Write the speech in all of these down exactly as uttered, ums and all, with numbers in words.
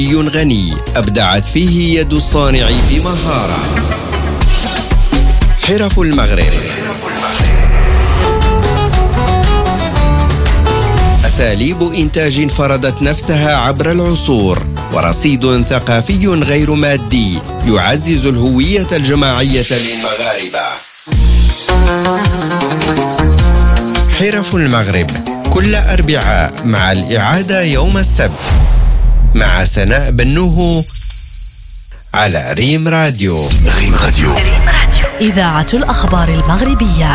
غني أبدعت فيه يد الصانع بمهارة. حرف المغرب، أساليب إنتاج فرضت نفسها عبر العصور، ورصيد ثقافي غير مادي يعزز الهوية الجماعية للمغاربة. حرف المغرب كل أربعاء مع الإعادة يوم السبت مع سناء بنوه على ريم راديو. ريم راديو، إذاعة الأخبار المغربية.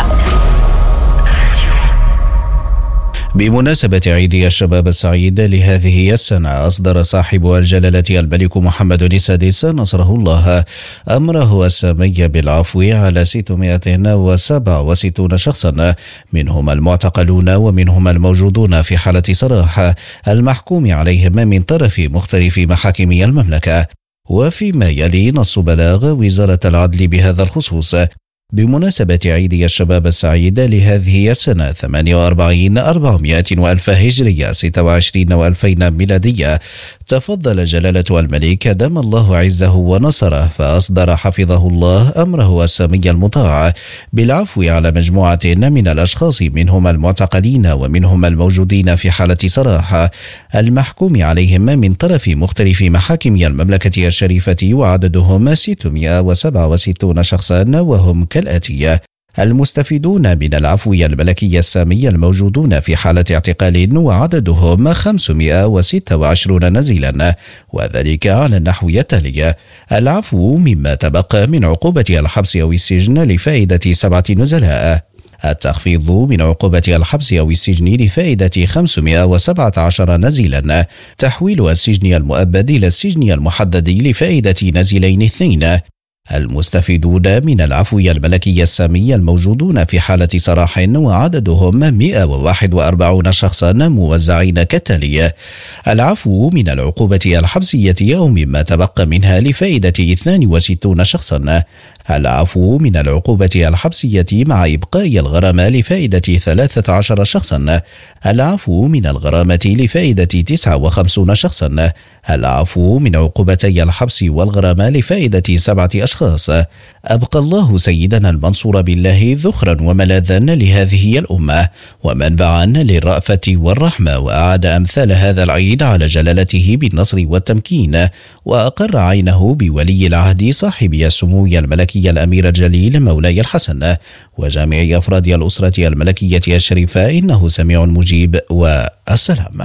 بمناسبة عيد الشباب السعيد لهذه السنة، أصدر صاحب الجلالة الملك محمد السادس نصره الله أمره السامي بالعفو على ستمائة وسبعة وستين شخصا، منهم المعتقلون ومنهم الموجودون في حالة سراح المحكوم عليهم من طرف مختلف محاكم المملكة. وفيما يلي نص بلاغ وزارة العدل بهذا الخصوص بمناسبة عيد الشباب السعيد لهذه السنة ثمانية وأربعين أربعمائة وألف هجرية ستة وعشرين وألفين ميلادية، تفضل جلالة الملك دام الله عزه ونصره فأصدر حفظه الله أمره السامي المطاع بالعفو على مجموعة من الأشخاص، منهم المعتقلين ومنهم الموجودين في حالة سراح المحكوم عليهم من طرف مختلف محاكم المملكة الشريفة، وعددهم ستمائة وسبعة وستين شخصا، وهم كالآتي: المستفيدون من العفو الملكي السامي الموجودون في حالة اعتقال وعددهم خمسمائة وستة وعشرين نزيلا، وذلك على النحو التالي: العفو مما تبقى من عقوبة الحبس أو السجن لفائدة سبعة نزلاء، التخفيض من عقوبة الحبس أو السجن لفائدة خمسمائة وسبعة عشر نزيلا، تحويل السجن المؤبد إلى السجن المحدد لفائدة نزيلين اثنين، المستفيدون من العفو الملكي السامي الموجودون في حالة سراح وعددهم مائة وواحد وأربعين شخصا موزعين كالتالي: العفو من العقوبة الحبسية أو مما تبقى منها لفائدة اثنين وستين شخصا، العفو من العقوبة الحبسية مع إبقاء الغرامة لفائدة ثلاثة عشر شخصا، العفو من الغرامة لفائدة تسعة وخمسين شخصا، العفو من عقوبتي الحبس والغرامة لفائدة سبعة أشخاص. أبقى الله سيدنا المنصور بالله ذخرا وملاذا لهذه الأمة ومنبعا للرأفة والرحمة، وأعاد أمثال هذا العيد على جلالته بالنصر والتمكين، وأقر عينه بولي العهد صاحب السمو الملكي الأمير الجليل مولاي الحسن وجميع أفراد الأسرة الملكية الشريفة، إنه سميع مجيب، والسلام.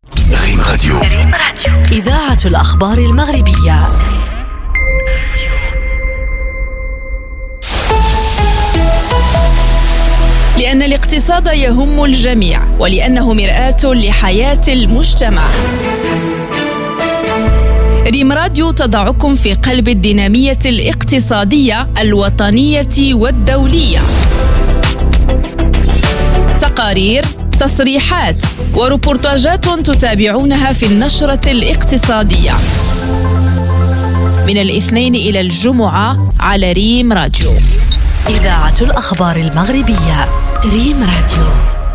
ريم راديو، إذاعة الأخبار المغربية. لأن الاقتصاد يهم الجميع ولأنه مرآة لحياة المجتمع، ريم راديو تضعكم في قلب الدينامية الاقتصادية الوطنية والدولية. تقارير، تصريحات وريبورتاجات تتابعونها في النشرة الاقتصادية من الاثنين إلى الجمعة على ريم راديو. إذاعة الأخبار المغربية، ريم راديو.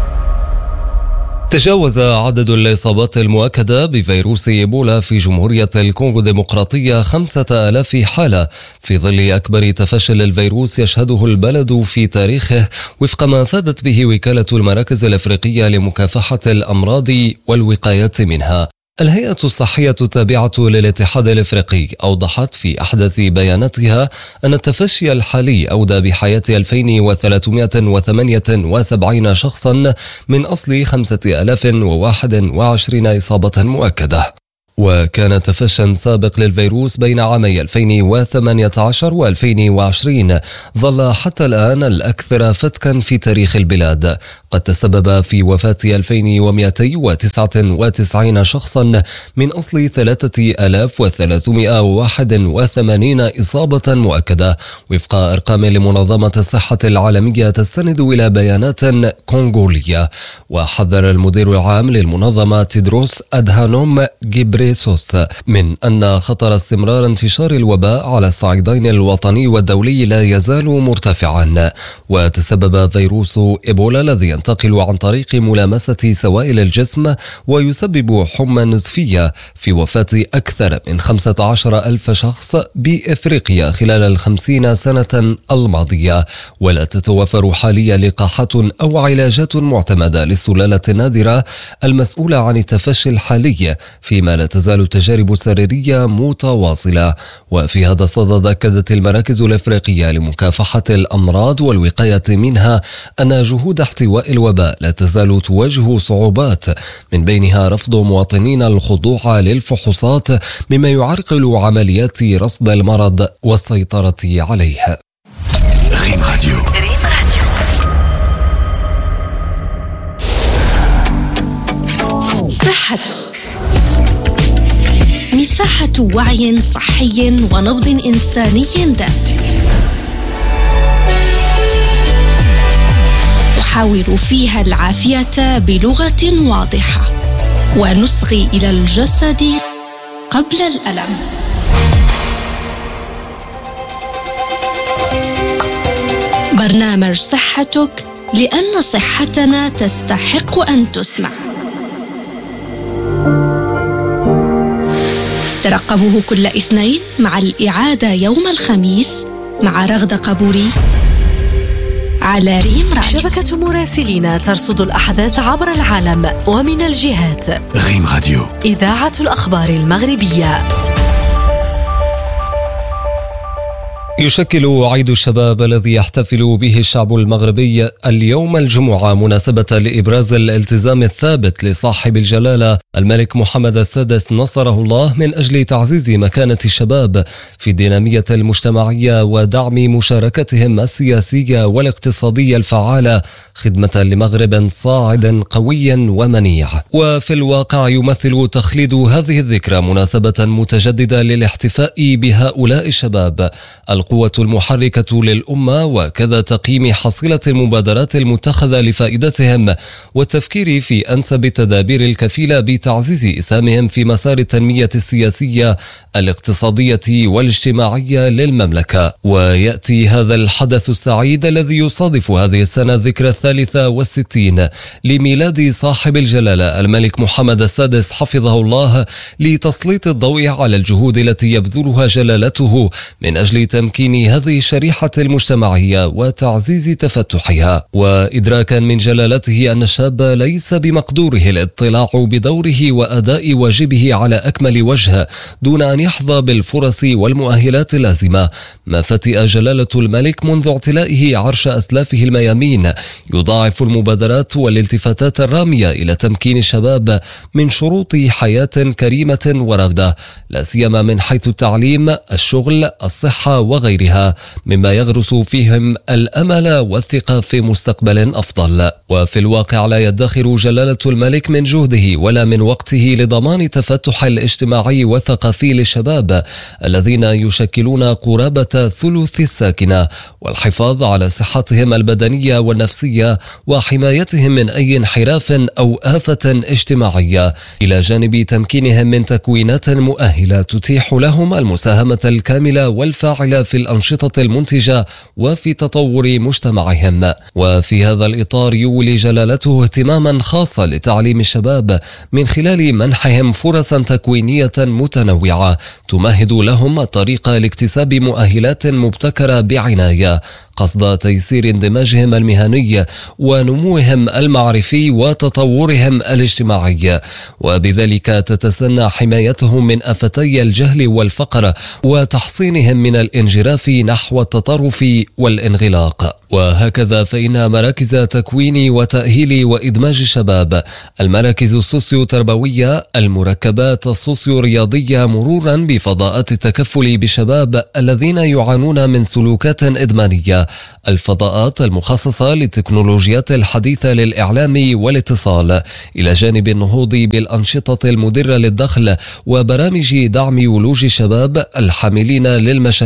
تجاوز عدد الإصابات المؤكدة بفيروس إيبولا في جمهورية الكونغو الديمقراطية خمسة آلاف حالة، في ظل أكبر تفشي للفيروس يشهده البلد في تاريخه، وفق ما أفادت به وكالة المراكز الأفريقية لمكافحة الأمراض والوقاية منها. الهيئة الصحية التابعة للاتحاد الإفريقي أوضحت في أحدث بياناتها أن التفشي الحالي أودى بحياة ألفين وثلاثمائة وثمانية وسبعين شخصا من أصل خمسة آلاف وواحد وعشرين إصابة مؤكدة. وكان تفشي سابق للفيروس بين عامي ألفين وثمانية عشر وألفين وعشرين ظل حتى الآن الأكثر فتكا في تاريخ البلاد، قد تسبب في وفاة ألفين ومئتين وتسعة وتسعين شخصا من أصل ثلاثة آلاف وثلاثمائة وواحد وثمانين إصابة مؤكدة، وفق أرقام لمنظمة الصحة العالمية تستند إلى بيانات كونغولية. وحذر المدير العام للمنظمة تيدروس أدهانوم جبريسوس غيبريسوس من أن خطر استمرار انتشار الوباء على الصعيدين الوطني والدولي لا يزال مرتفعا. وتسبب فيروس إيبولا الذي ينتقل عن طريق ملامسة سوائل الجسم ويسبب حمى نزفية في وفاة أكثر من خمسة عشر ألف شخص بإفريقيا خلال الخمسين سنة الماضية، ولا تتوفر حاليا لقاحات أو علاجات معتمدة للسلالة النادرة المسؤولة عن التفشي الحالي، فيما لا تزال التجارب السريرية متواصلة. وفي هذا الصدد أكدت المراكز الإفريقية لمكافحة الأمراض والوقاية منها أن جهود احتواء الوباء لا تزال تواجه صعوبات، من بينها رفض مواطنين الخضوع للفحوصات مما يعرقل عمليات رصد المرض والسيطرة عليه. ريم راديو. صحتك، مساحة وعي صحي ونبض إنساني دافئ، نحاور فيها العافية بلغة واضحة ونصغي إلى الجسد قبل الألم. برنامج صحتك، لأن صحتنا تستحق أن تسمع. ترقبوه كل اثنين مع الإعادة يوم الخميس مع رغدة قبوري على ريم راديو. شبكة مراسلين ترصد الأحداث عبر العالم ومن الجهات. ريم راديو، إذاعة الأخبار المغربية. يشكل عيد الشباب الذي يحتفل به الشعب المغربي اليوم الجمعة مناسبة لإبراز الالتزام الثابت لصاحب الجلالة الملك محمد السادس نصره الله من أجل تعزيز مكانة الشباب في الدينامية المجتمعية ودعم مشاركتهم السياسية والاقتصادية الفعالة خدمة لمغرب صاعد قوي ومنيع. وفي الواقع يمثل تخليد هذه الذكرى مناسبة متجددة للاحتفاء بهؤلاء الشباب القوة المحركة للأمة، وكذا تقييم حصيلة المبادرات المتخذة لفائدتهم والتفكير في أنسب التدابير الكفيلة بتعزيز إسهامهم في مسار التنمية السياسية الاقتصادية والاجتماعية للمملكة. ويأتي هذا الحدث السعيد الذي يصادف هذه السنة الذكرى الثالثة والستين لميلاد صاحب الجلالة الملك محمد السادس حفظه الله، لتسليط الضوء على الجهود التي يبذلها جلالته من أجل تمكين هذه الشريحة المجتمعية وتعزيز تفتحها، وإدراكا من جلالته أن الشاب ليس بمقدوره الاطلاع بدوره وأداء واجبه على أكمل وجه دون أن يحظى بالفرص والمؤهلات اللازمة، ما فتئ جلالة الملك منذ اعتلائه عرش أسلافه الميامين يضاعف المبادرات والالتفاتات الرامية إلى تمكين الشباب من شروط حياة كريمة ورغدة، لا سيما من حيث التعليم، الشغل، الصحة وغيرها، مما يغرس فيهم الأمل والثقة في مستقبل أفضل. وفي الواقع لا يدخر جلالة الملك من جهده ولا من وقته لضمان التفتح الاجتماعي والثقافي للشباب الذين يشكلون قرابة ثلث الساكنة، والحفاظ على صحتهم البدنية والنفسية وحمايتهم من أي انحراف أو آفة اجتماعية، إلى جانب تمكينهم من تكوينات مؤهلة تتيح لهم المساهمة الكاملة والفاعلة في الأنشطة المنتجة وفي تطور مجتمعهم. وفي هذا الإطار يولي جلالته اهتماما خاصا لتعليم الشباب من خلال منحهم فرصا تكوينية متنوعة تمهد لهم الطريق لاكتساب مؤهلات مبتكرة بعناية، قصد تيسير اندماجهم المهني ونموهم المعرفي وتطورهم الاجتماعي، وبذلك تتسنى حمايتهم من آفتي الجهل والفقر وتحصينهم من الانجراف نحو التطرف والانغلاق. وهكذا فإن مراكز تكوين وتأهيل وإدماج الشباب، المراكز السوسيو-تربوية، المركبات السوسيو-رياضية، مرورا بفضاءات التكفل بالشباب الذين يعانون من سلوكات إدمانية، الفضاءات المخصصة للتكنولوجيات الحديثة للإعلام والاتصال، إلى جانب النهوض بالأنشطة المدرة للدخل وبرامج دعم ولوج الشباب الحاملين للمشاريع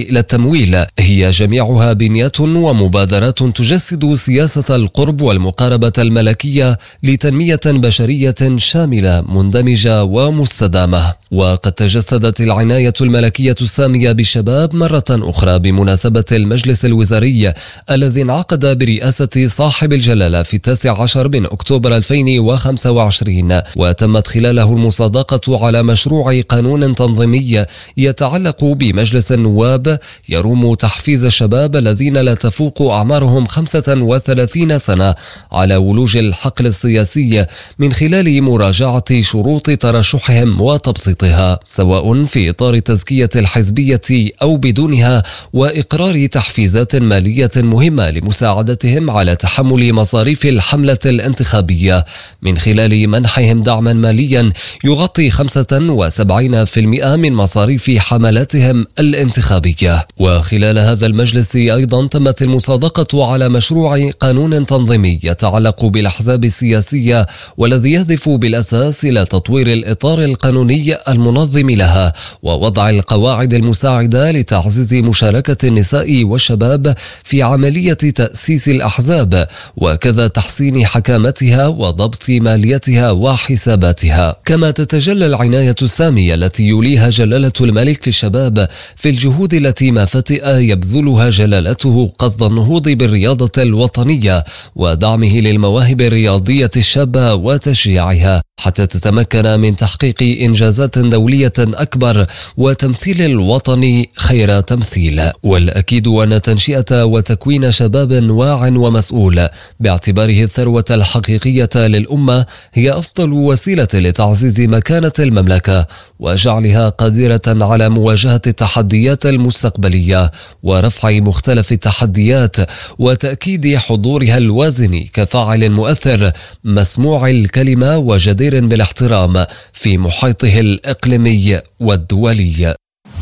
إلى التمويل هي جميعها بنيات ومبادرات تجسد سياسة القرب والمقاربة الملكية لتنمية بشرية شاملة مندمجة ومستدامة. وقد تجسدت العناية الملكية السامية بالشباب مرة أخرى بمناسبة المجلس الوزاري الذي انعقد برئاسة صاحب الجلالة في التاسع عشر من أكتوبر ألفين وخمسة وعشرين، وتمت خلاله المصادقة على مشروع قانون تنظيمي يتعلق بمجلس النواب يروم تحفيز الشباب الذين لا تفوق أعمارهم خمسة وثلاثين سنة على ولوج الحقل السياسي من خلال مراجعة شروط ترشحهم وتبسيطها سواء في إطار تزكية الحزبية أو بدونها، وإقرار تحفيزات مالية مهمة لمساعدتهم على تحمل مصاريف الحملة الانتخابية من خلال منحهم دعما ماليا يغطي خمسة وسبعين بالمئة من مصاريف حملاتهم الانتخابية. وخلال هذا المجلس أيضا تمت المصادقة على مشروع قانون تنظيمي يتعلق بالأحزاب السياسية والذي يهدف بالأساس إلى تطوير الإطار القانوني المنظم لها ووضع القواعد المساعدة لتعزيز مشاركة النساء والشباب في عملية تأسيس الأحزاب، وكذا تحسين حكامتها وضبط ماليتها وحساباتها. كما تتجلى العناية السامية التي يوليها جلالة الملك للشباب في الجهود التي ما فتئ يبذلها جلالته قصد النهوض بالرياضة الوطنية ودعمه للمواهب الرياضية الشابة وتشجيعها حتى تتمكن من تحقيق إنجازات دولية أكبر وتمثيل الوطن خير تمثيل. والأكيد أن تنشئة وتكوين شباب واع ومسؤول باعتباره الثروة الحقيقية للأمة هي أفضل وسيلة لتعزيز مكانة المملكة وجعلها قادرة على مواجهة التحديات المستقبلية ورفع مختلف التحديات وتأكيد حضورها الوازن كفاعل مؤثر مسموع الكلمة وجدير بالاحترام في محيطه الإقليمي والدولي.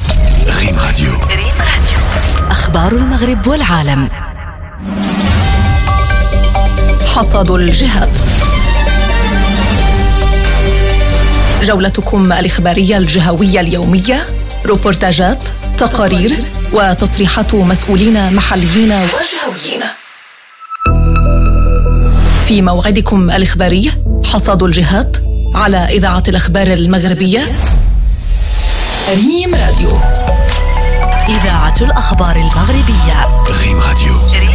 ريم راديو. أخبار المغرب والعالم. حصاد الجهات، جولتكم الإخبارية الجهوية اليومية، روبورتاجات، تقارير وتصريحات مسؤولين محليين وجهويين. في موعدكم الإخباري حصاد الجهات على إذاعة الأخبار المغربية ريم راديو. إذاعة الأخبار المغربية ريم راديو.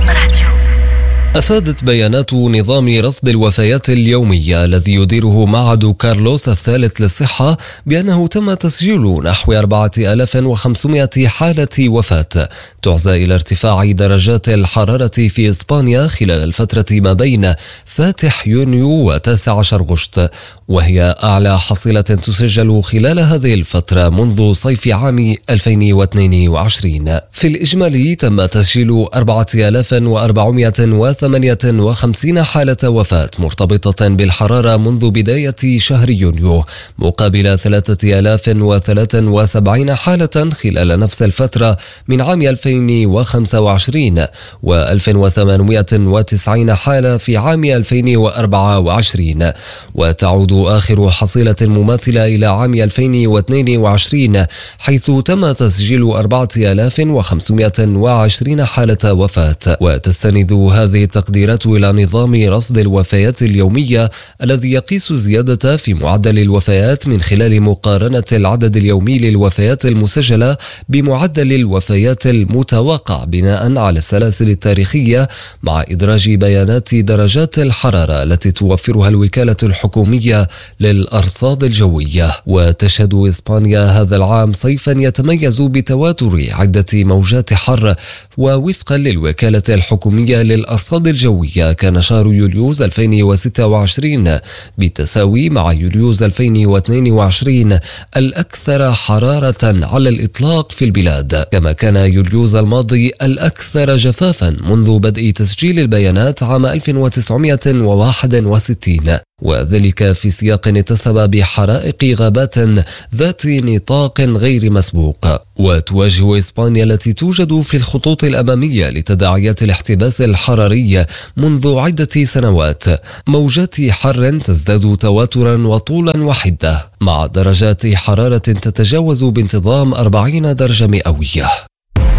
أفادت بيانات نظام رصد الوفيات اليومية الذي يديره معهد كارلوس الثالث للصحة بأنه تم تسجيل نحو أربعة آلاف وخمسمائة حالة وفاة تعزى إلى ارتفاع درجات الحرارة في إسبانيا خلال الفترة ما بين فاتح يونيو وتاسع عشر غشت، وهي أعلى حصيلة تسجل خلال هذه الفترة منذ صيف عام ألفين واثنين وعشرين. في الإجمالي تم تسجيل أربعة آلاف وأربعمائة وثمانية وخمسين حالة وفاة مرتبطة بالحرارة منذ بداية شهر يونيو، مقابل ثلاثة آلاف وثلاثة وسبعين حالة خلال نفس الفترة من عام ألفين وخمسة وعشرين وألف وثمانمائة وتسعين حالة في عام ألفين وأربعة وعشرين. وتعود آخر حصيلة مماثلة إلى عام ألفين واثنين وعشرين حيث تم تسجيل أربعة آلاف وخمسمائة وعشرين حالة وفاة. وتستند هذه التقديرات إلى نظام رصد الوفيات اليومية الذي يقيس الزيادة في معدل الوفيات من خلال مقارنة العدد اليومي للوفيات المسجلة بمعدل الوفيات المتوقع بناء على السلاسل التاريخية مع إدراج بيانات درجات الحرارة التي توفرها الوكالة الحكومية للأرصاد الجوية. وتشهد إسبانيا هذا العام صيفا يتميز بتواتر عدة موجات حر، ووفقا للوكالة الحكومية للأرصاد الجوية كان شهر يوليوز ألفين وستة وعشرين بالتساوي مع يوليوز ألفين واثنين وعشرين الأكثر حرارة على الإطلاق في البلاد، كما كان يوليوز الماضي الأكثر جفافا منذ بدء تسجيل البيانات عام ألف وتسعمائة وواحد وستين، وذلك في سياق اتسم بحرائق غابات ذات نطاق غير مسبوق. وتواجه إسبانيا التي توجد في الخطوط الأمامية لتداعيات الاحتباس الحراري منذ عدة سنوات موجات حر تزداد تواترا وطولا وحدة مع درجات حرارة تتجاوز بانتظام أربعين درجة مئوية.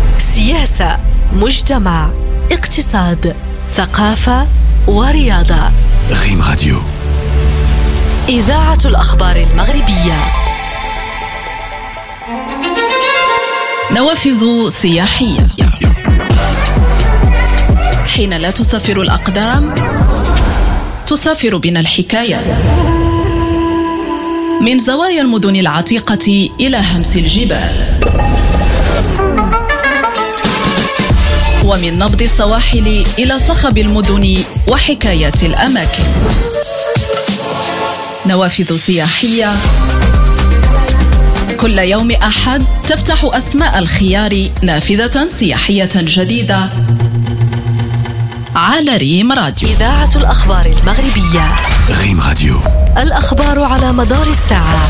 سياسة، مجتمع، اقتصاد، ثقافة ورياضة. ريم راديو، إذاعة الأخبار المغربية. نوافذ سياحية. حين لا تسافر الأقدام، تسافر بنا الحكايات. من زوايا المدن العتيقة إلى همس الجبال، ومن نبض السواحل إلى صخب المدن وحكايات الأماكن. نوافذ سياحية، كل يوم أحد تفتح أسماء الخيار نافذة سياحية جديدة على ريم راديو. إذاعة الأخبار المغربية. ريم راديو، الأخبار على مدار الساعة.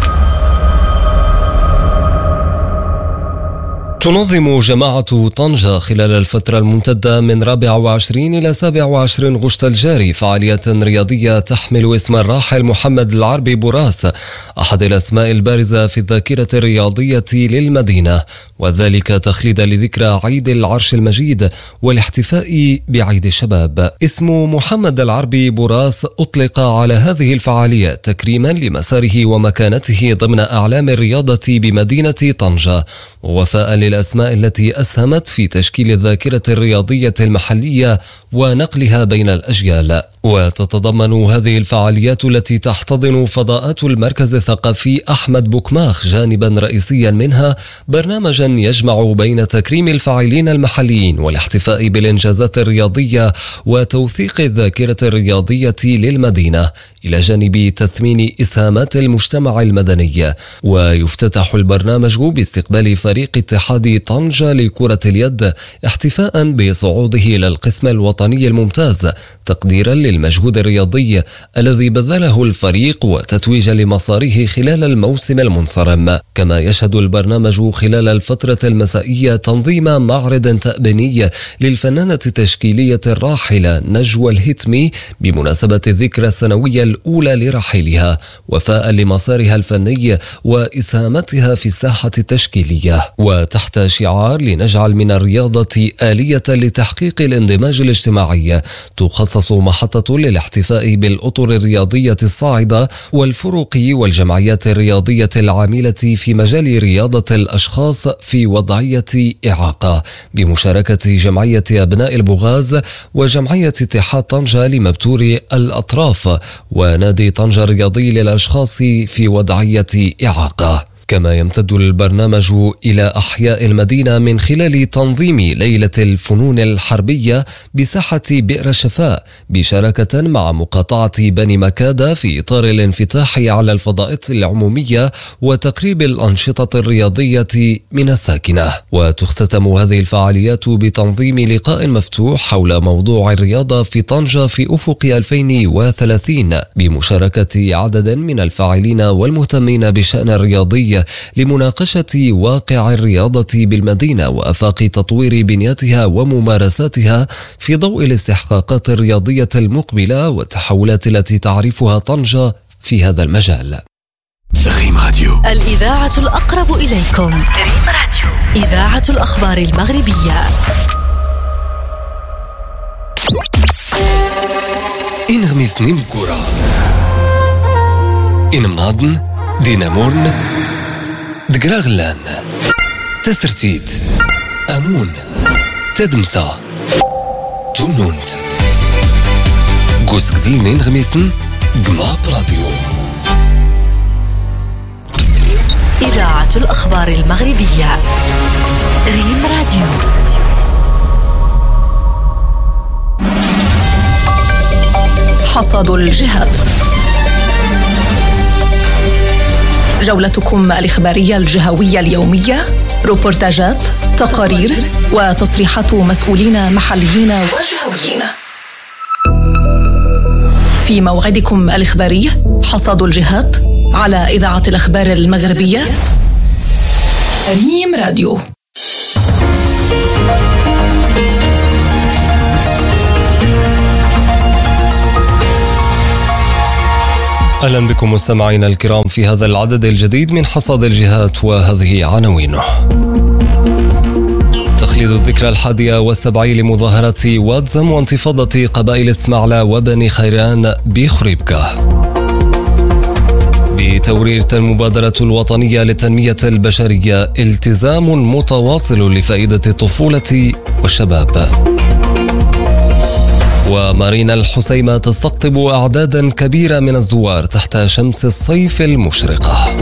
تنظم جماعة طنجة خلال الفترة الممتدة من رابع وعشرين إلى سابع وعشرين غشت الجاري فعاليات رياضية تحمل اسم الراحل محمد العربي بوراس، أحد الأسماء البارزة في الذاكرة الرياضية للمدينة، وذلك تخليدا لذكرى عيد العرش المجيد والاحتفاء بعيد الشباب. اسم محمد العربي بوراس أطلق على هذه الفعالية تكريما لمساره ومكانته ضمن أعلام الرياضة بمدينة طنجة، ووفاء الأسماء التي أسهمت في تشكيل الذاكرة الرياضية المحلية ونقلها بين الأجيال. وتتضمن هذه الفعاليات التي تحتضن فضاءات المركز الثقافي أحمد بوكماخ جانبا رئيسيا منها برنامجا يجمع بين تكريم الفاعلين المحليين والاحتفاء بالإنجازات الرياضية وتوثيق الذاكرة الرياضية للمدينة، إلى جانب تثمين إسهامات المجتمع المدني. ويفتتح البرنامج باستقبال فريق اتحاد طنجة لكرة اليد احتفاء بصعوده إلى القسم الوطني الممتاز، تقديرا للمجهود الرياضي الذي بذله الفريق وتتويجا لمساره خلال الموسم المنصرم. كما يشهد البرنامج خلال الفترة المسائية تنظيم معرض تأبيني للفنانة التشكيلية الراحلة نجوى الهتمي بمناسبة الذكرى السنوية الأولى لرحيلها، وفاء لمسارها الفني وإسهامتها في الساحة التشكيلية، وتحت شعار لنجعل من الرياضة آلية لتحقيق الاندماج الاجتماعي، تخصص محطة للاحتفاء بالأطر الرياضية الصاعدة والفرق والجمعيات الرياضية العاملة في مجال رياضة الأشخاص في وضعية إعاقة، بمشاركة جمعية أبناء البغاز وجمعية اتحاد طنجة لمبتور الأطراف ونادي طنجة الرياضي للأشخاص في وضعية إعاقة. كما يمتد البرنامج إلى أحياء المدينة من خلال تنظيم ليلة الفنون الحربية بساحة بئر الشفاء بشراكة مع مقاطعة بني مكادة في إطار الانفتاح على الفضاءات العمومية وتقريب الأنشطة الرياضية من الساكنة. وتختتم هذه الفعاليات بتنظيم لقاء مفتوح حول موضوع الرياضة في طنجة في أفق ألفين وثلاثين بمشاركة عدد من الفاعلين والمهتمين بالشأن الرياضي لمناقشة واقع الرياضة بالمدينة وآفاق تطوير بنيتها وممارساتها في ضوء الاستحقاقات الرياضية المقبلة والتحولات التي تعرفها طنجة في هذا المجال. ريم راديو، الإذاعة الأقرب إليكم. ريم راديو، إذاعة الأخبار المغربية. إن غميسني مكورة، إن مناضن دينامورن دقراغلان تسرتيت أمون تدمسا تونونت قوسك زينين غميسن قماب راديو. إذاعة الأخبار المغربية. ريم راديو. حصاد الجهات، جولتكم الإخبارية الجهوية اليومية، روبورتاجات، تقارير وتصريحات مسؤولين محليين وجهويين. في موعدكم الإخباري حصاد الجهات على إذاعة الأخبار المغربية ريم راديو. أهلا بكم مستمعينا الكرام في هذا العدد الجديد من حصاد الجهات، وهذه عناوينه. تخليد الذكرى الحادية والسبعين لمظاهرة واتزم وانتفاضة قبائل اسماعلة وبني خيران بخريبكة. بتورير المبادرة الوطنية للتنمية البشرية التزام متواصل لفائدة الطفولة والشباب. ومارينا الحسيمة تستقطب أعدادا كبيرة من الزوار تحت شمس الصيف المشرقة.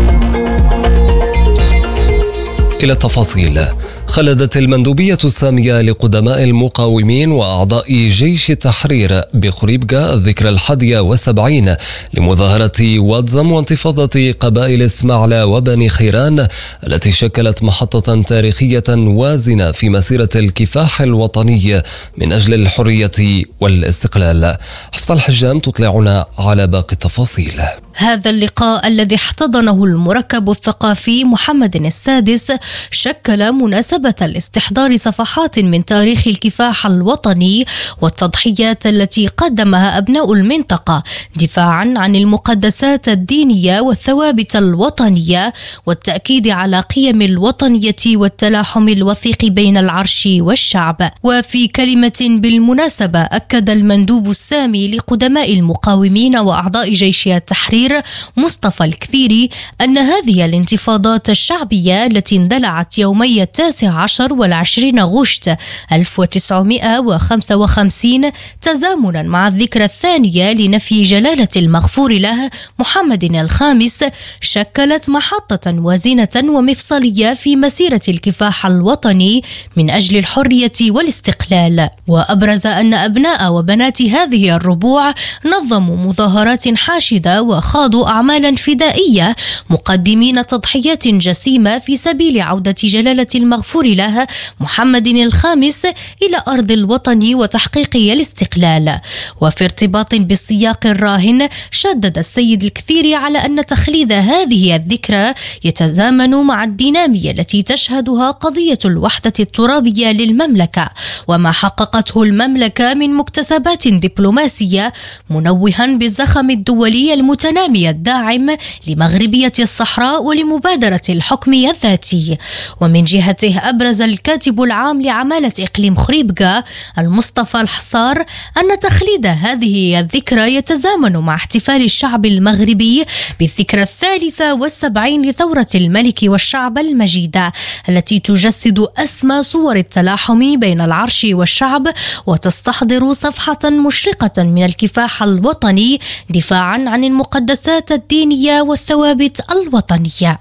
إلى التفاصيل. خلدت المندوبية السامية لقدماء المقاومين وأعضاء جيش التحرير بخريبكة الذكرى الحادية والسبعين لمظاهرة واتزم وانتفاضة قبائل اسماعلة وبني خيران التي شكلت محطة تاريخية وازنة في مسيرة الكفاح الوطني من أجل الحرية والاستقلال. حفصة الحجام تطلعنا على باقي التفاصيل. هذا اللقاء الذي احتضنه المركب الثقافي محمد السادس شكل مناسبة لاستحضار صفحات من تاريخ الكفاح الوطني والتضحيات التي قدمها أبناء المنطقة دفاعا عن المقدسات الدينية والثوابت الوطنية والتأكيد على قيم الوطنية والتلاحم الوثيق بين العرش والشعب. وفي كلمة بالمناسبة أكد المندوب السامي لقدماء المقاومين وأعضاء جيش التحرير مصطفى الكثيري أن هذه الانتفاضات الشعبية التي اندلعت يومي التاسع عشر والعشرين غشت ألف وتسعمائة وخمسة وخمسين تزامنا مع الذكرى الثانية لنفي جلالة المغفور له محمد الخامس شكلت محطة وازنة ومفصلية في مسيرة الكفاح الوطني من أجل الحرية والاستقلال. وأبرز أن أبناء وبنات هذه الربوع نظموا مظاهرات حاشدة وخاضوا أعمالا فدائية مقدمين تضحيات جسيمة في سبيل عودة جلالة المغفور له محمد الخامس إلى أرض الوطن وتحقيق الاستقلال. وفي ارتباط بالسياق الراهن شدد السيد الكثيري على أن تخليد هذه الذكرى يتزامن مع الدينامية التي تشهدها قضية الوحدة الترابية للمملكة وما حققته المملكة من مكتسبات دبلوماسية، منوها بالزخم الدولي المتنامي الداعم لمغربية الصحراء ولمبادرة الحكم الذاتي. ومن جهته أبرز الكاتب العام لعمالة إقليم خريبكة المصطفى الحصار أن تخليد هذه الذكرى يتزامن مع احتفال الشعب المغربي بالذكرى الثالثة والسبعين لثورة الملك والشعب المجيدة التي تجسد أسمى صور التلاحم بين العرش والشعب وتستحضر صفحة مشرقة من الكفاح الوطني دفاعا عن المقدسات الدينية والثوابت الوطنية.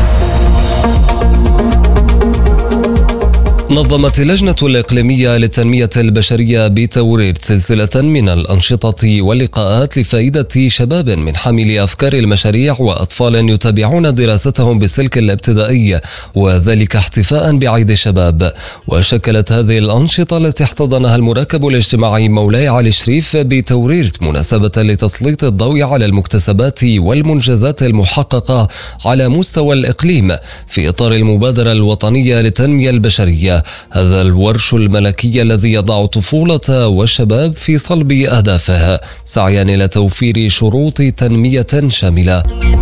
نظمت اللجنة الإقليمية للتنمية البشرية بتورير سلسلة من الأنشطة واللقاءات لفائدة شباب من حاملي أفكار المشاريع وأطفال يتابعون دراستهم بالسلك الابتدائي، وذلك احتفاء بعيد الشباب. وشكلت هذه الأنشطة التي احتضنها المركب الاجتماعي مولاي علي الشريف بتورير مناسبة لتسليط الضوء على المكتسبات والمنجزات المحققة على مستوى الإقليم في إطار المبادرة الوطنية للتنمية البشرية. هذا الورش الملكي الذي يضع الطفولة والشباب في صلب أهدافه سعيا إلى توفير شروط تنمية شاملة.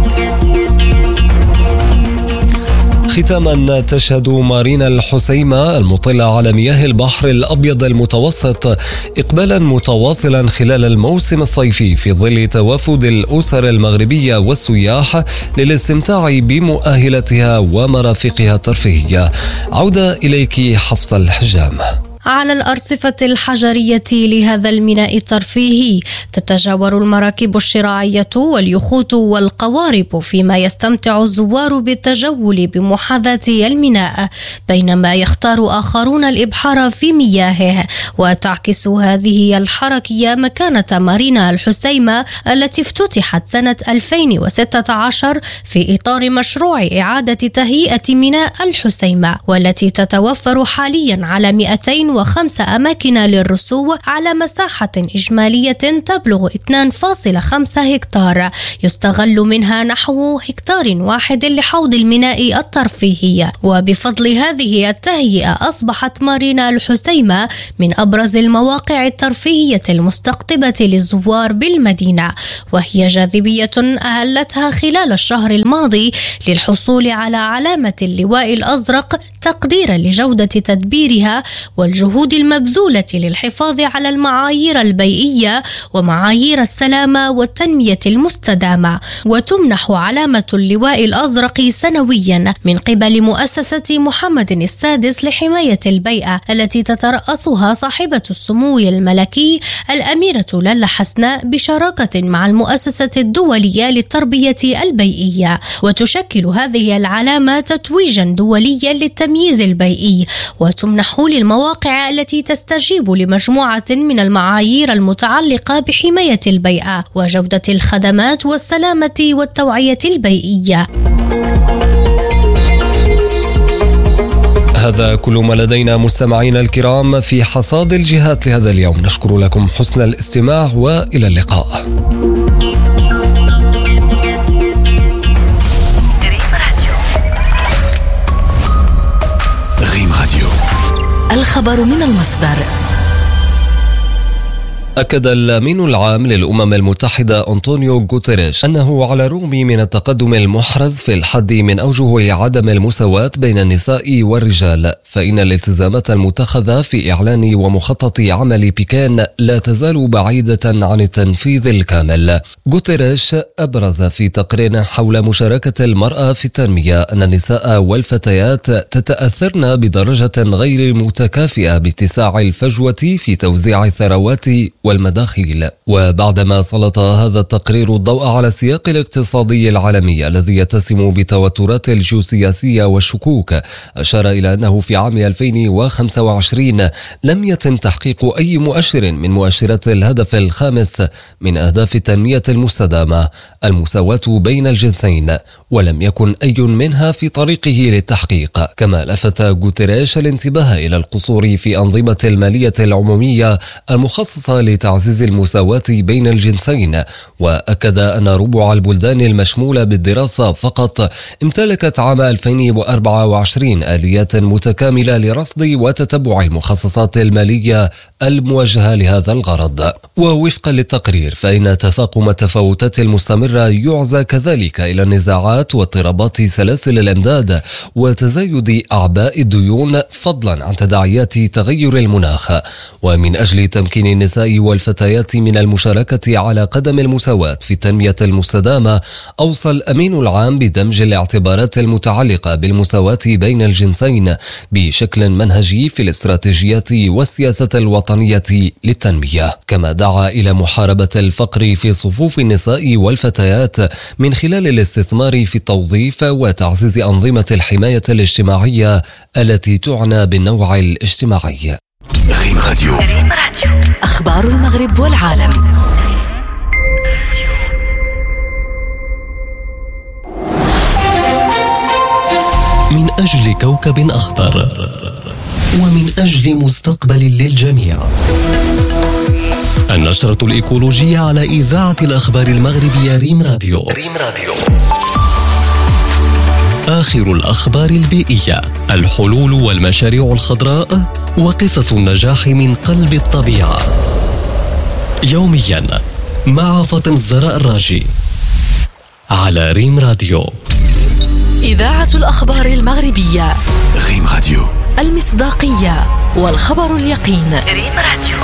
ختاما تشهد مارينا الحسيمة المطلة على مياه البحر الأبيض المتوسط إقبالا متواصلا خلال الموسم الصيفي في ظل توافد الأسر المغربية والسياح للاستمتاع بمؤهلاتها ومرافقها الترفيهية. عودة إليك حفصة الحجام. على الأرصفة الحجرية لهذا الميناء الترفيهي تتجاور المراكب الشراعية واليخوت والقوارب، فيما يستمتع الزوار بالتجول بمحاذاة الميناء، بينما يختار آخرون الإبحار في مياهه. وتعكس هذه الحركية مكانة مارينا الحسيمة التي افتتحت سنة ألفين وستة عشر في إطار مشروع إعادة تهيئة ميناء الحسيمة، والتي تتوفر حاليا على مئتين وخمسة أماكن للرسو على مساحة إجمالية تبلغ اثنين فاصلة خمسة هكتار، يستغل منها نحو هكتار واحد لحوض الميناء الترفيهي. وبفضل هذه التهيئة أصبحت مارينا الحسيمة من أبرز المواقع الترفيهية المستقطبة للزوار بالمدينة، وهي جاذبية أهلتها خلال الشهر الماضي للحصول على علامة اللواء الأزرق تقديرا لجودة تدبيرها والجهود المبذولة للحفاظ على المعايير البيئية ومعايير السلامة والتنمية المستدامة. وتمنح علامة اللواء الأزرق سنويا من قبل مؤسسة محمد السادس لحماية البيئة التي تترأسها صاحبة السمو الملكي الأميرة لالا حسناء بشراكة مع المؤسسة الدولية للتربية البيئية. وتشكل هذه العلامة تتويجا دوليا للتمييز البيئي، وتمنح للمواقع التي تستجيب لمجموعة من المعايير المتعلقة بحماية البيئة وجودة الخدمات والسلامة والتوعية البيئية. هذا كل ما لدينا مستمعينا الكرام في حصاد الجهات لهذا اليوم. نشكر لكم حسن الاستماع وإلى اللقاء. ريم راديو. الخبر من المصدر. أكد الأمين العام للأمم المتحدة أنطونيو غوتيريش أنه على الرغم من التقدم المحرز في الحد من أوجه عدم المساواة بين النساء والرجال، فإن الالتزامات المتخذة في إعلان ومخطط عمل بكين لا تزال بعيدة عن التنفيذ الكامل. غوتيريش أبرز في تقرير حول مشاركة المرأة في التنمية أن النساء والفتيات تتأثرن بدرجة غير متكافئة باتساع الفجوة في توزيع الثروات والمداخيل. وبعدما سلط هذا التقرير الضوء على السياق الاقتصادي العالمي الذي يتسم بتوترات الجيوسياسية والشكوك، أشار إلى أنه في عام ألفين وخمسة وعشرين لم يتم تحقيق أي مؤشر من مؤشرات الهدف الخامس من أهداف التنمية المستدامة المساواة بين الجنسين، ولم يكن أي منها في طريقه للتحقيق. كما لفت غوتيريش الانتباه إلى القصور في أنظمة المالية العمومية المخصصة لتعزيز المساواة بين الجنسين، وأكد أن ربع البلدان المشمولة بالدراسة فقط امتلكت عام ألفين وأربعة وعشرين آليات متكاملة لرصد وتتبع المخصصات المالية الموجهة لهذا الغرض. ووفقا للتقرير فإن تفاقم التفاوتات المستمرة يعزى كذلك إلى النزاعات واضطرابات سلاسل الإمداد وتزايد أعباء الديون، فضلا عن تداعيات تغير المناخ. ومن أجل تمكين النساء والفتيات من المشاركة على قدم المساواة في التنمية المستدامة، أوصى الأمين العام بدمج الاعتبارات المتعلقة بالمساواة بين الجنسين بشكل منهجي في الاستراتيجيات والسياسة الوطنية للتنمية. كما دعا إلى محاربة الفقر في صفوف النساء والفتيات من خلال الاستثمار في التوظيف وتعزيز أنظمة الحماية الاجتماعية التي تعنى بالنوع الاجتماعي. ريم راديو. أخبار المغرب والعالم. من أجل كوكب أخضر ومن أجل مستقبل للجميع. النشرة الإيكولوجية على إذاعة الأخبار المغربية ريم راديو. ريم راديو. آخر الأخبار البيئية، الحلول والمشاريع الخضراء وقصص النجاح من قلب الطبيعة. يوميا مع فاطم الزهراء الراجي على ريم راديو. إذاعة الأخبار المغربية. ريم راديو. المصداقية والخبر اليقين. ريم راديو.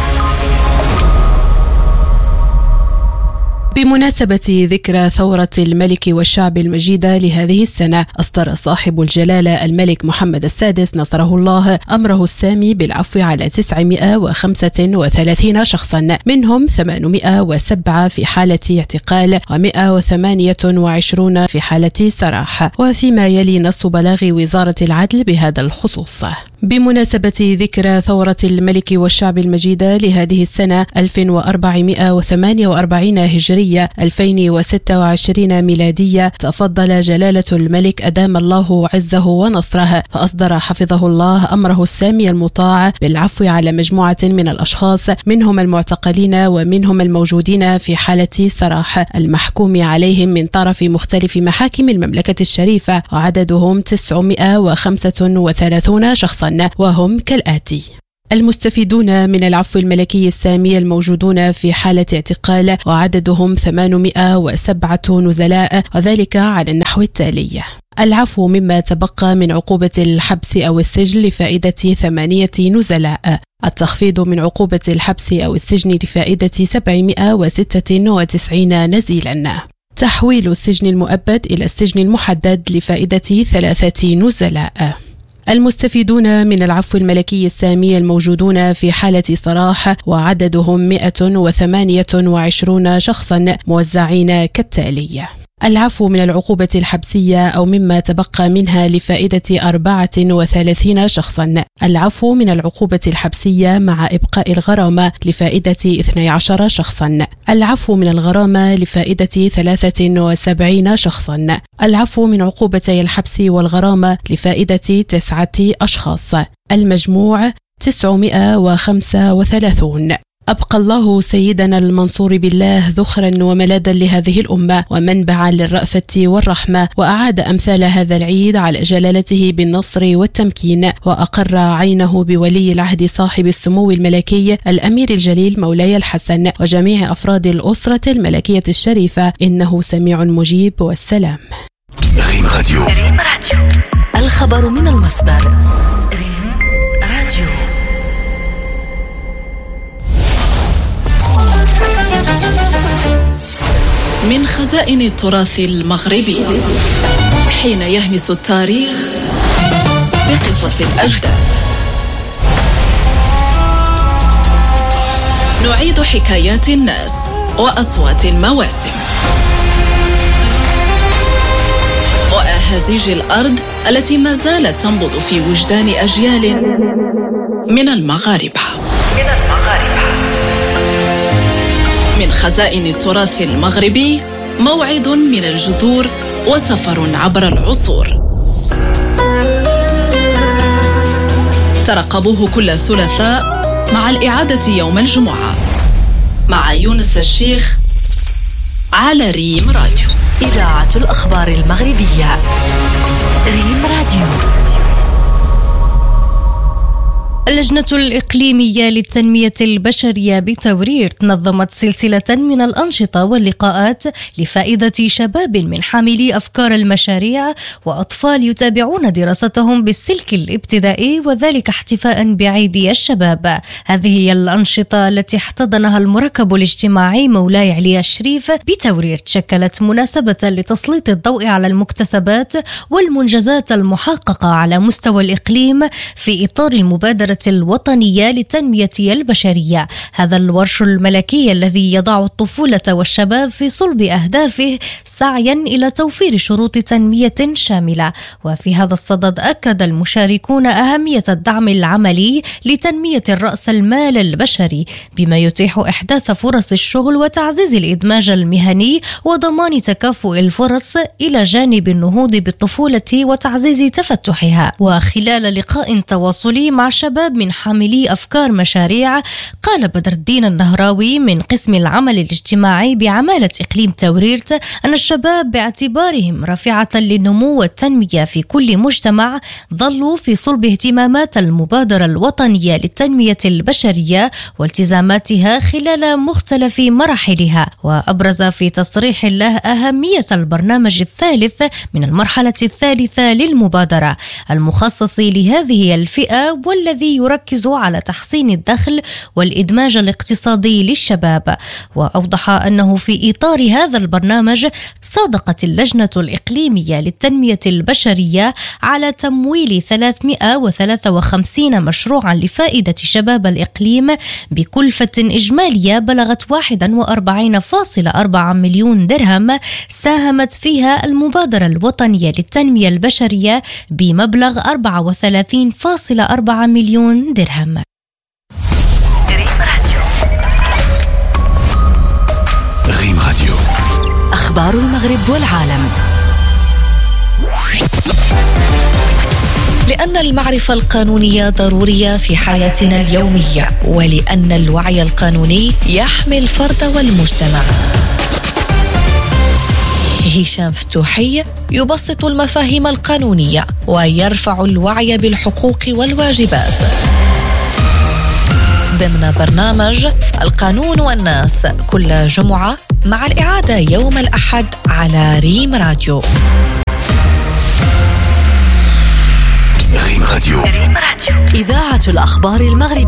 بمناسبة ذكرى ثورة الملك والشعب المجيدة لهذه السنة، أصدر صاحب الجلالة الملك محمد السادس نصره الله أمره السامي بالعفو على تسعمائة وخمسة وثلاثين شخصا، منهم ثمانمائة وسبعة في حالة اعتقال ومائة وثمانية وعشرين في حالة سراح. وفيما يلي نص بلاغ وزارة العدل بهذا الخصوص. بمناسبة ذكرى ثورة الملك والشعب المجيدة لهذه السنة ألف وأربعمائة وثمانية وأربعين هجرية، الهجرية ألفين وستة وعشرين ميلادية تفضل جلالة الملك أدام الله عزه ونصره، فأصدر حفظه الله أمره السامي المطاع بالعفو على مجموعة من الأشخاص منهم المعتقلين ومنهم الموجودين في حالة سراح المحكوم عليهم من طرف مختلف محاكم المملكة الشريفة، وعددهم تسعمائة وخمسة وثلاثين شخصا، وهم كالآتي: المستفيدون من العفو الملكي السامي الموجودون في حالة اعتقال وعددهم ثمانمائة وسبعة نزلاء، وذلك على النحو التالي: العفو مما تبقى من عقوبة الحبس أو السجن لفائدة ثمانية نزلاء، التخفيض من عقوبة الحبس أو السجن لفائدة سبعمائة وستة وتسعين نزيلا، تحويل السجن المؤبد إلى السجن المحدد لفائدة ثلاثة نزلاء. المستفيدون من العفو الملكي السامي الموجودون في حالة سراح وعددهم مائة وثمانية وعشرين شخصا موزعين كالتالي: العفو من العقوبة الحبسية أو مما تبقى منها لفائدة أربعة وثلاثين شخصا، العفو من العقوبة الحبسية مع إبقاء الغرامة لفائدة اثني عشر شخصا، العفو من الغرامة لفائدة ثلاثة وسبعين شخصا، العفو من عقوبتي الحبس والغرامة لفائدة تسعة أشخاص، المجموع تسعمائة وخمسة وثلاثين. أبقى الله سيدنا المنصور بالله ذخرا وملاذا لهذه الأمة ومنبعا للرأفة والرحمة، وأعاد أمثال هذا العيد على جلالته بالنصر والتمكين، وأقر عينه بولي العهد صاحب السمو الملكي الأمير الجليل مولاي الحسن وجميع أفراد الأسرة الملكية الشريفة، إنه سميع مجيب، والسلام. ريم راديو. ريم راديو. الخبر من المصدر. ريم راديو. من خزائن التراث المغربي، حين يهمس التاريخ بقصص الأجداد، نعيد حكايات الناس وأصوات المواسم وأهازيج الأرض التي ما زالت تنبض في وجدان أجيال من المغاربة. من المغاربة من خزائن التراث المغربي، موعد من الجذور وسفر عبر العصور. ترقبوه كل ثلاثاء مع الإعادة يوم الجمعة مع يونس الشيخ على ريم راديو. إذاعة الأخبار المغربية. ريم راديو. اللجنة الإقليمية للتنمية البشرية بتورير نظمت سلسلة من الأنشطة واللقاءات لفائدة شباب من حاملي أفكار المشاريع وأطفال يتابعون دراستهم بالسلك الابتدائي، وذلك احتفاء بعيد الشباب. هذه هي الأنشطة التي احتضنها المركب الاجتماعي مولاي علي الشريف بتورير، شكلت مناسبة لتسليط الضوء على المكتسبات والمنجزات المحققة على مستوى الإقليم في إطار المبادرة الوطنية للتنمية البشرية. هذا الورش الملكي الذي يضع الطفولة والشباب في صلب أهدافه سعيا إلى توفير شروط تنمية شاملة. وفي هذا الصدد أكد المشاركون أهمية الدعم العملي لتنمية رأس المال البشري بما يتيح إحداث فرص الشغل وتعزيز الإدماج المهني وضمان تكافؤ الفرص إلى جانب النهوض بالطفولة وتعزيز تفتحها. وخلال لقاء تواصلي مع شباب من حاملي أفكار مشاريع، قال بدر الدين النهراوي من قسم العمل الاجتماعي بعمالة إقليم توريرت أن الشباب باعتبارهم رافعة للنمو والتنمية في كل مجتمع ظلوا في صلب اهتمامات المبادرة الوطنية للتنمية البشرية والتزاماتها خلال مختلف مراحلها. وأبرز في تصريح له أهمية البرنامج الثالث من المرحلة الثالثة للمبادرة المخصص لهذه الفئة، والذي يركز على تحسين الدخل والإدماج الاقتصادي للشباب. وأوضح أنه في إطار هذا البرنامج صادقت اللجنة الإقليمية للتنمية البشرية على تمويل ثلاثمائة وثلاثة وخمسين مشروعا لفائدة شباب الإقليم بكلفة إجمالية بلغت واحد وأربعين فاصلة أربعة مليون درهم، ساهمت فيها المبادرة الوطنية للتنمية البشرية بمبلغ أربعة وثلاثين فاصلة أربعة مليون درهم. ريم راديو. أخبار المغرب والعالم. لأن المعرفة القانونية ضرورية في حياتنا اليومية، ولأن الوعي القانوني يحمي الفرد والمجتمع. هشام فتوحي يبسط المفاهيم القانونية ويرفع الوعي بالحقوق والواجبات ضمن برنامج القانون والناس كل جمعة، مع الإعادة يوم الأحد على ريم راديو. ريم راديو، إذاعة الأخبار المغربية.